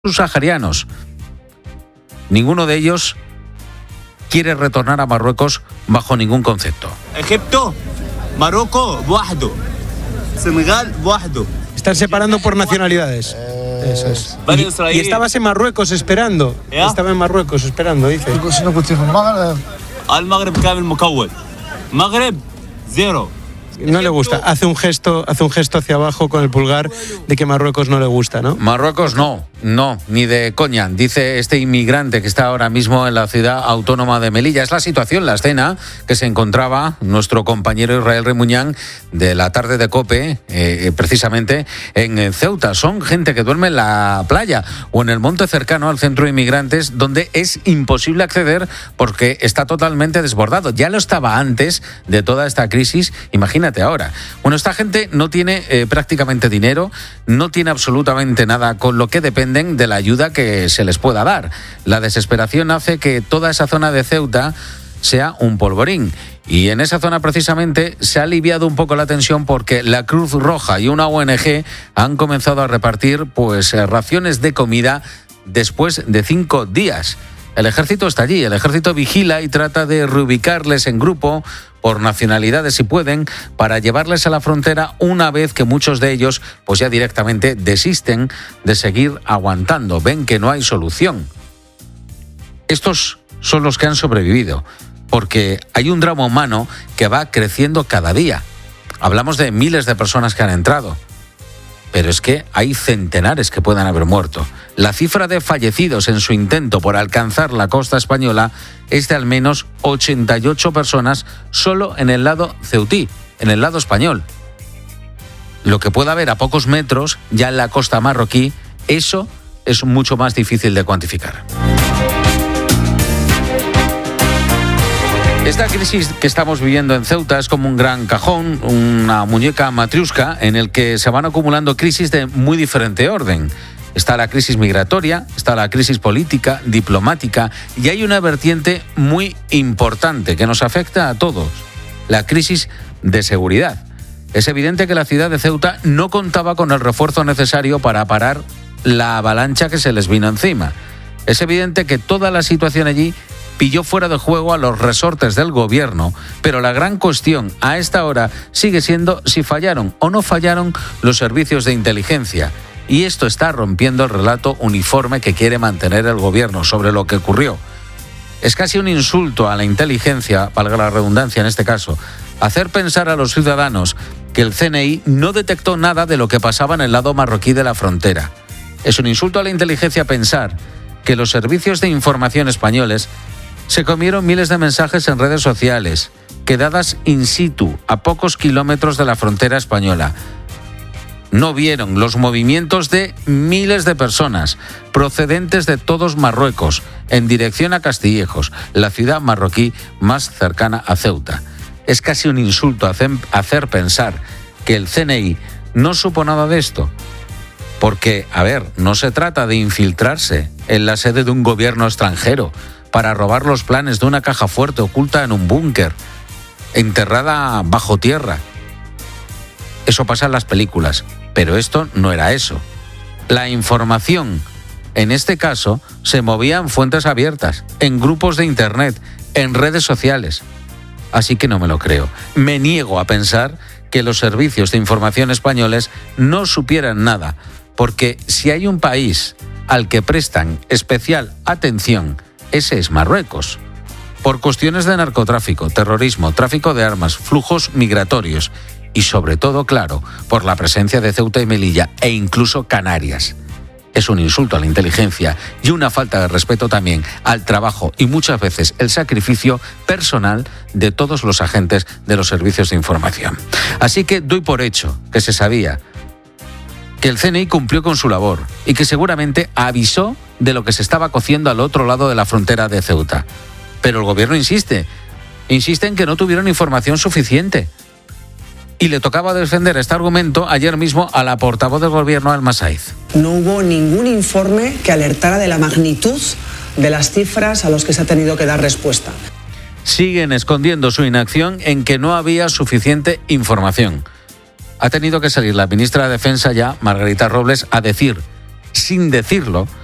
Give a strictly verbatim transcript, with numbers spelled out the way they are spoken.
subsaharianos. Ninguno de ellos quiere retornar a Marruecos bajo ningún concepto. Egipto, Marruecos, wahdo. Senegal, wahdo. Están separando por nacionalidades. Eh, Eso es. Y, y estabas en Marruecos esperando. ¿Ya? Estaba en Marruecos esperando, dice. Al Maghreb kamil mukawwal. Maghreb, cero. No le gusta. Hace un gesto, hace un gesto hacia abajo con el pulgar de que Marruecos no le gusta, ¿no? Marruecos no, no, ni de coña, dice este inmigrante que está ahora mismo en la ciudad autónoma de Melilla. Es la situación, la escena que se encontraba nuestro compañero Israel Remuñán de la tarde de COPE, eh, precisamente en Ceuta. Son gente que duerme en la playa o en el monte cercano al centro de inmigrantes, donde es imposible acceder porque está totalmente desbordado. Ya lo estaba antes de toda esta crisis, imagínate ahora. Bueno, esta gente no tiene eh, prácticamente dinero, no tiene absolutamente nada, con lo que dependen de la ayuda que se les pueda dar. La desesperación hace que toda esa zona de Ceuta sea un polvorín. Y en esa zona precisamente se ha aliviado un poco la tensión porque la Cruz Roja y una O N Ge han comenzado a repartir pues raciones de comida después de cinco días. El ejército está allí, el ejército vigila y trata de reubicarles en grupo por nacionalidades si pueden, para llevarles a la frontera una vez que muchos de ellos pues ya directamente desisten de seguir aguantando, ven que no hay solución. Estos son los que han sobrevivido, porque hay un drama humano que va creciendo cada día. Hablamos de miles de personas que han entrado, pero es que hay centenares que puedan haber muerto. La cifra de fallecidos en su intento por alcanzar la costa española es de al menos ochenta y ocho personas solo en el lado ceutí, en el lado español. Lo que pueda haber a pocos metros, ya en la costa marroquí, eso es mucho más difícil de cuantificar. Esta crisis que estamos viviendo en Ceuta es como un gran cajón, una muñeca matriusca en el que se van acumulando crisis de muy diferente orden. Está la crisis migratoria, está la crisis política, diplomática, y hay una vertiente muy importante que nos afecta a todos, la crisis de seguridad. Es evidente que la ciudad de Ceuta no contaba con el refuerzo necesario para parar la avalancha que se les vino encima. Es evidente que toda la situación allí pilló fuera de juego a los resortes del gobierno, pero la gran cuestión a esta hora sigue siendo si fallaron o no fallaron los servicios de inteligencia. Y esto está rompiendo el relato uniforme que quiere mantener el gobierno sobre lo que ocurrió. Es casi un insulto a la inteligencia, valga la redundancia en este caso, hacer pensar a los ciudadanos que el C N I no detectó nada de lo que pasaba en el lado marroquí de la frontera. Es un insulto a la inteligencia pensar que los servicios de información españoles se comieron miles de mensajes en redes sociales, quedadas in situ, a pocos kilómetros de la frontera española. No vieron los movimientos de miles de personas procedentes de todos Marruecos en dirección a Castillejos, la ciudad marroquí más cercana a Ceuta. Es casi un insulto hacer, hacer pensar que el C N I no supo nada de esto. Porque, a ver, no se trata de infiltrarse en la sede de un gobierno extranjero para robar los planes de una caja fuerte oculta en un búnker, enterrada bajo tierra. Eso pasa en las películas, pero esto no era eso. La información, en este caso, se movía en fuentes abiertas, en grupos de internet, en redes sociales. Así que no me lo creo. Me niego a pensar que los servicios de información españoles no supieran nada, porque si hay un país al que prestan especial atención, ese es Marruecos. Por cuestiones de narcotráfico, terrorismo, tráfico de armas, flujos migratorios y sobre todo, claro, por la presencia de Ceuta y Melilla e incluso Canarias. Es un insulto a la inteligencia y una falta de respeto también al trabajo y muchas veces el sacrificio personal de todos los agentes de los servicios de información. Así que doy por hecho que se sabía que el C N I cumplió con su labor y que seguramente avisó de lo que se estaba cociendo al otro lado de la frontera de Ceuta. Pero el gobierno insiste, insiste en que no tuvieron información suficiente. Y le tocaba defender este argumento ayer mismo a la portavoz del gobierno, Alma Saiz. No hubo ningún informe que alertara de la magnitud de las cifras a las que se ha tenido que dar respuesta. Siguen escondiendo su inacción en que no había suficiente información. Ha tenido que salir la ministra de Defensa ya, Margarita Robles, a decir, sin decirlo,